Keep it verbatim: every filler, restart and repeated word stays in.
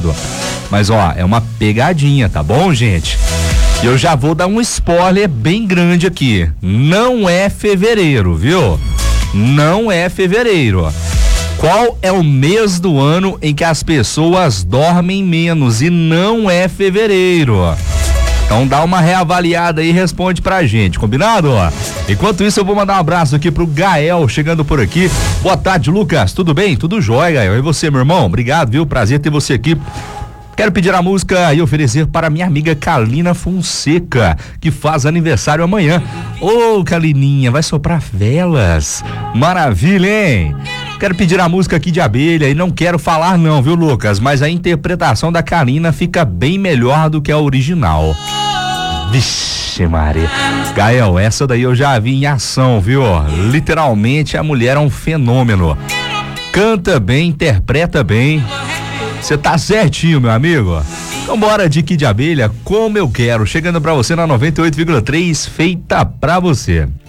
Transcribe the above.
combinado? Mas ó, é uma pegadinha, tá bom, gente? E eu já vou dar um spoiler bem grande aqui. Não é fevereiro, viu? Não é fevereiro. Qual é o mês do ano em que as pessoas dormem menos? E não é fevereiro. Então dá uma reavaliada aí e responde pra gente, combinado? Enquanto isso eu vou mandar um abraço aqui pro Gael, chegando por aqui. Boa tarde, Lucas, tudo bem? Tudo jóia, Gael? E você, meu irmão? Obrigado, viu? Prazer ter você aqui. Quero pedir a música e oferecer para minha amiga Kalina Fonseca, que faz aniversário amanhã. Ô, Kalininha, vai soprar velas. Maravilha, hein? Quero pedir a música aqui de abelha e não quero falar não, viu, Lucas? Mas a interpretação da Kalina fica bem melhor do que a original. Vixe, Maria. Gael, essa daí eu já vi em ação, viu? Literalmente a mulher é um fenômeno. Canta bem, interpreta bem. Você tá certinho, meu amigo. Então bora de Kid de Abelha, como eu quero. Chegando pra você na noventa e oito vírgula três, feita pra você.